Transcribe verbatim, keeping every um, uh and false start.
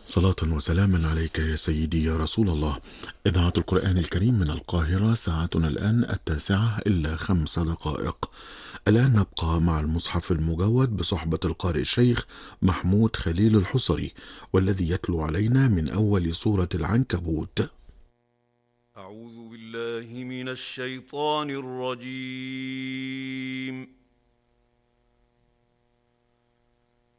صلاة وسلاما عليك يا سيدي يا رسول الله. إذاعة القرآن الكريم من القاهرة، ساعتنا الآن التاسعة إلا خمس دقائق. الآن نبقى مع المصحف المجود بصحبة القارئ الشيخ محمود خليل الحصري، والذي يتلو علينا من أول سورة العنكبوت. أعوذ بالله من الشيطان الرجيم.